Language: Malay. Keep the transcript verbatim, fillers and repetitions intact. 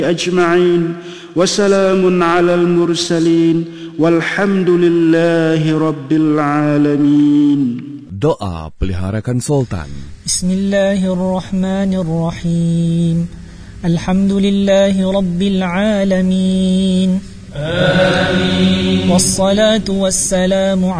أجمعين وسلام على المرسلين والحمد لله رب العالمين. Doa peliharakan Sultan. Bismillahirrahmanirrahim. Alhamdulillahi rabbil alamin. Amin. Wassalatu wassalamu